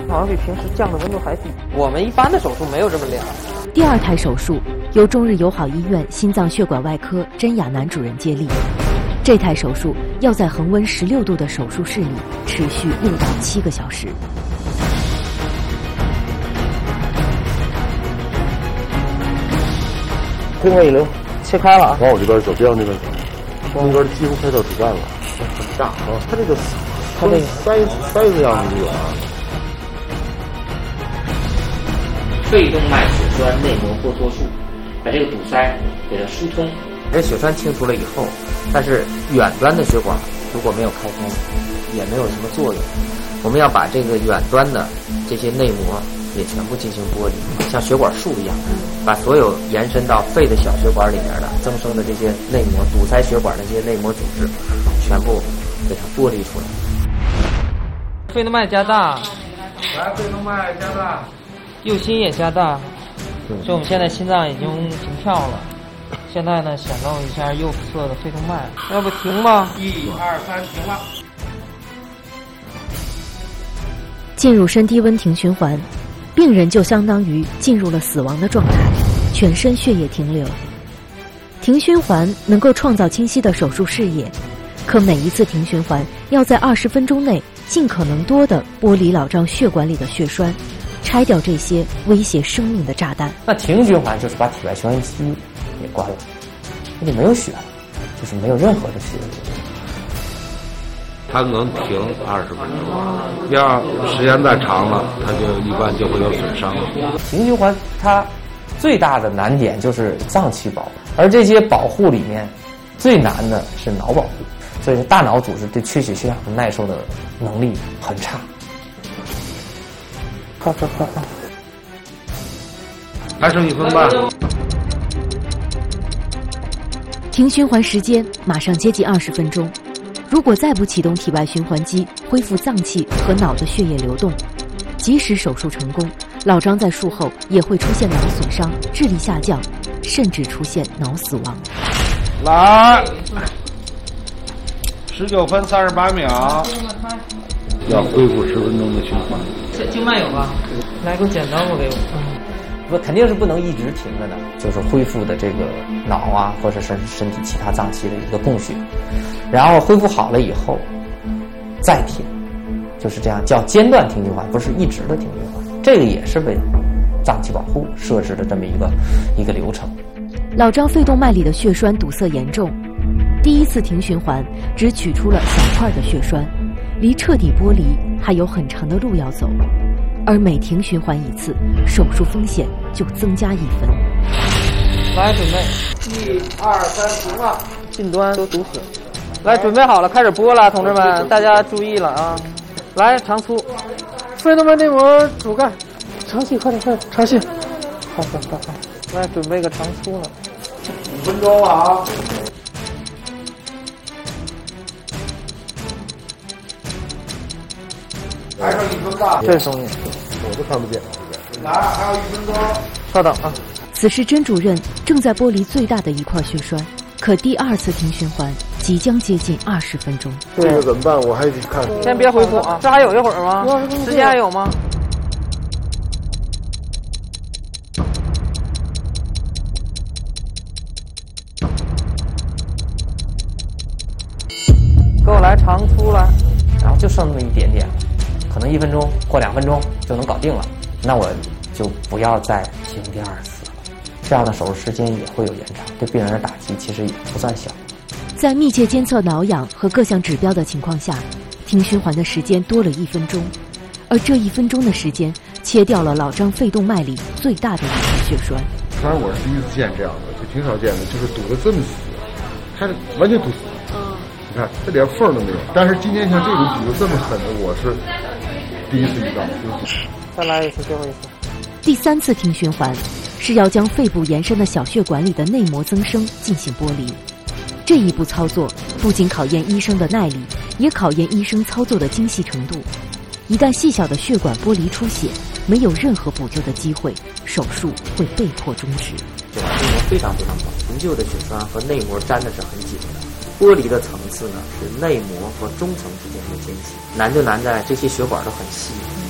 好像比平时降的温度还低。我们一般的手术没有这么凉。 第二台手术由中日友好医院心脏血管外科甄亚楠主任接力。这台手术要在恒温16度的手术室里持续6到7个小时。 推开一流，切开了啊！ 往我这边走，别往那边走。那边几乎快到主干了，很大啊！它这个塞子样子有啊。 肺动脉血栓内膜剥脱术，把这个堵塞给它疏通。 这血栓清除了以后，但是远端的血管如果没有开通，也没有什么作用。我们要把这个远端的这些内膜也全部进行剥离，像血管束一样，把所有延伸到肺的小血管里面的增生的这些内膜、堵塞血管的这些内膜组织，全部给它剥离出来。肺动脉加大， 来，肺动脉加大， 右心也加大，所以我们现在心脏已经停跳了。现在呢，显露一下右侧的肺动脉，要不停吧？1、2、3，停了。 进入深低温停循环，病人就相当于进入了死亡的状态，全身血液停留。停循环能够创造清晰的手术视野，可每一次停循环要在20分钟内尽可能多地剥离老张血管里的血栓，拆掉这些威胁生命的炸弹。 那停循环就是把体外循环机给关了，那就没有血了，就是没有任何的血流。 它能停20分钟，要时间再长了，它就一般就会有损伤了。 停循环它最大的难点就是脏器保护，而这些保护里面最难的是脑保护，所以大脑组织对缺血缺氧的耐受的能力很差。快！ 还剩1分半。 停循环时间马上接近20分钟。如果再不启动体外循环机，恢复脏器和脑的血液流动，即使手术成功，老张在术后也会出现脑损伤、智力下降，甚至出现脑死亡。 来，19分38秒， 要恢复10分钟的循环。 静脉有吧？来，给我剪刀，我给我。不，肯定是不能一直停着的，就是恢复的这个脑啊，或者是身体其他脏器的一个供血，然后恢复好了以后再停，就是这样叫间断停循环，不是一直的停循环。这个也是为脏器保护设置的这么一个流程。 老张肺动脉里的血栓堵塞严重，第一次停循环只取出了小块的血栓，离彻底剥离还有很长的路要走。而每停循环一次，手术风险就增加1分。 来，准备，1、2、3，停了，近端都堵死。来，准备好了，开始播了，同志们，大家注意了啊！来，长粗，肺动脉内膜主干，长气，快点，长气，快！来，准备个长粗了 5分钟了啊！还剩1分半， 这松硬， 我都看不见。 来，还有1分钟， 稍等啊！ 此时甄主任正在剥离最大的一块血栓，可第2次停循环即将接近20分钟。 这个怎么办？我还得看。 先别回补啊，这还有一会儿吗？时间还有吗？给我来长粗来，然后就剩那么一点点了，可能1分钟或2分钟就能搞定了，那我就不要再停第2次了。这样的手术时间也会有延长，对病人的打击其实也不算小。 在密切监测脑氧和各项指标的情况下，停循环的时间多了1分钟，而这1分钟的时间切掉了老张肺动脉里最大的一块血栓。 反正我是第一次见这样的，就挺少见的，就是堵得这么死，它是完全堵死。你看这连缝都没有，但是今天像这种堵得这么狠的，我是第一次遇到。 再来一次，最后一次。 第3次停循环是要将肺部延伸的小血管里的内膜增生进行剥离。这一步操作不仅考验医生的耐力，也考验医生操作的精细程度。一旦细小的血管剥离出血，没有任何补救的机会，手术会被迫终止。 内膜非常薄，陈旧的血栓和内膜粘的是很紧的。剥离的层次呢是内膜和中层之间的间隙，难就难在这些血管都很细，